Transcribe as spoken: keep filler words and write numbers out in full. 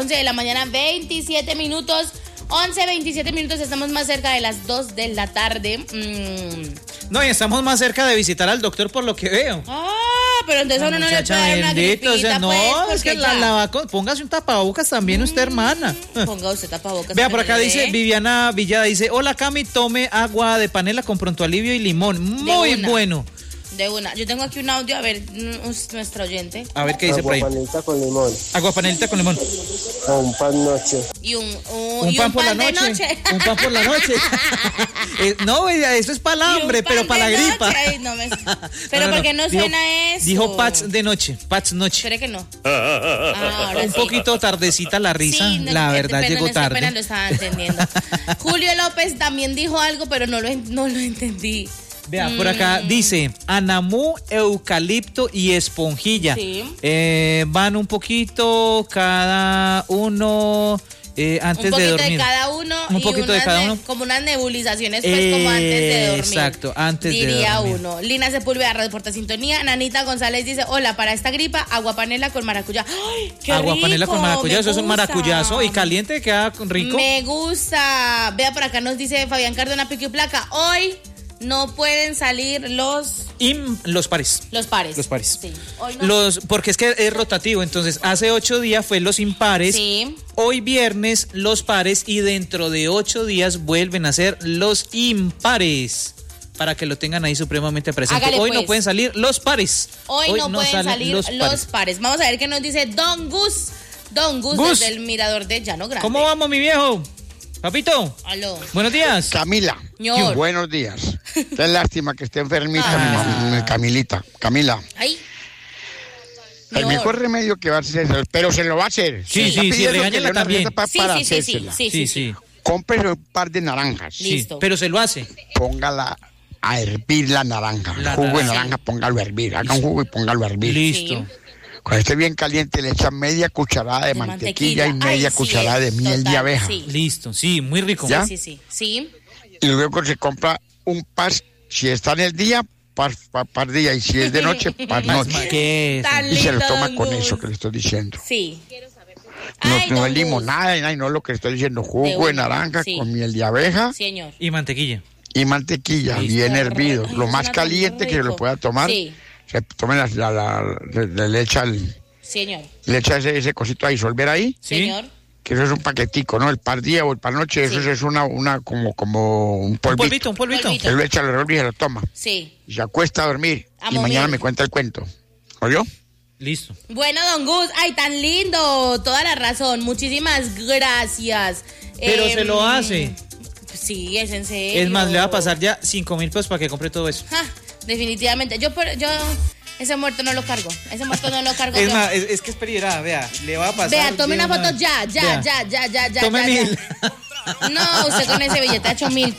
once de la mañana, veintisiete minutos. once, veintisiete minutos, estamos más cerca de las dos de la tarde. Mm. No, y estamos más cerca de visitar al doctor por lo que veo. Ah, pero entonces a uno no le puede dar una bendito, gripita, o sea, no, pues, es que ya. la, la, póngase un tapabocas también usted, hermana. Ponga usted tapabocas. Vea, por pero acá le dice dé. Viviana Villada, dice, hola Cami, tome agua de panela con pronto alivio y limón. Muy una. bueno. De una. Yo tengo aquí un audio, a ver, nuestro oyente. A ver qué dice por ahí. Aguapanelita con limón. Aguapanelita con limón. Con pan noche. Y un, un, Un y pan un por la pan de noche. noche. Un pan por la noche. Eh, no, eso es para el Y un hambre, pan pero para la de gripa. noche. Ay, no me... Pero ¿por qué no Dijo- suena eso? Dijo Pats de noche, Pats noche. ¿Cree que no? Ah, ahora Un sí. poquito tardecita la risa, Sí, no, la eh, verdad perdón, llegó es que apenas tarde. lo estaba entendiendo. Julio López también dijo algo, pero no lo, en- no lo entendí. Vea, por acá dice anamú, eucalipto y esponjilla. Sí. Eh, van un poquito cada uno eh, antes Un de poquito dormir. de cada uno. Un y poquito de unas cada ne- uno. Como unas nebulizaciones, pues, como antes de dormir. Exacto, antes de Diría dormir. uno. Lina Sepúlveda, reporta sintonía. Nanita González dice, hola, para esta gripa, agua panela con maracuyá. ¡Ay, qué Agua panela rico! con maracuyá, Me eso es un gusta. maracuyazo y caliente, queda rico. Me gusta. Vea, por acá nos dice Fabián Cardona, pico y placa. Hoy no pueden salir los... Y los pares. Los pares. Los pares. Sí. Hoy no. Los, porque es que es rotativo, entonces hace ocho días fue los impares, Sí. hoy viernes los pares y dentro de ocho días vuelven a ser los impares. Para que lo tengan ahí supremamente presente. Hágale, hoy pues. no pueden salir los pares. Hoy, no, pueden salen salir los pares. Vamos a ver qué nos dice Don Gus. Don Gus, Gus. desde el mirador de Llano Grande. ¿Cómo vamos, mi viejo? Papito, Aló. buenos días. Camila, Señor. buenos días. Qué lástima que esté enfermita Ah. mi mam- Camilita. Camila, Ay. el Señor. mejor remedio que va a hacer, pero se lo va a hacer. Sí, Está sí, sí, pidiendo que regáñela le dé una también. receta pa- Sí, para sí, sí, sí, hacérsela. sí, Sí, sí. Cómprese un par de naranjas. Sí, Listo. pero se lo hace. Póngala a hervir la naranja. La jugo de naranja. naranja, póngalo a hervir. Haga un jugo y póngalo a hervir. Listo. Cuando esté bien caliente, le echa media cucharada de, De mantequilla, mantequilla. y media Ay, sí, cucharada de es miel de total, abeja. sí. Listo, sí, muy rico. ¿Ya? Sí, sí, sí. Y luego se compra un pas, si está en el día, par, par, par día, y si es de noche, par Más- noche. más que eso. Tan Y se lo lindo, toma Don con Gus. eso que le estoy diciendo. Sí. No, Ay, no Don es Gus. limonada, ni nada, no es lo que le estoy diciendo. De Jugo de una, naranja sí. con miel de abeja Señor. Y mantequilla. y mantequilla, Listo. bien hervido. Ay, Lo más suena tan caliente que se rico. lo pueda tomar. Sí. Se tome la, la, la- le, le echa, el- Señor. le echa ese, ese cosito a disolver ahí, ¿Sí? Señor. que eso es un paquetico, ¿no? El par día o el par noche, eso Sí. es una, una como, como un Un polvito. polvito, un polvito. Polvito. Él lo echa, lo revuelve y se lo toma. Sí. Y se acuesta a dormir. A y momir. mañana me cuenta el cuento. ¿Oyó? Listo. Bueno, Don Gus, ay, tan lindo, toda la razón, muchísimas gracias. Pero Em, se lo hace. Sí, es en serio. Es más, le va a pasar ya cinco mil pesos para que compre todo eso. Ja, definitivamente, yo, por- yo ese muerto no lo cargo, ese muerto no lo cargo. Es yo. más, es, es que es peligrosa, vea, le va a pasar. Vea, tome de una foto ya, ya, Vea. ya, ya, ya, ya. Tome ya, mil. ya. No, usted con ese billete ha hecho mil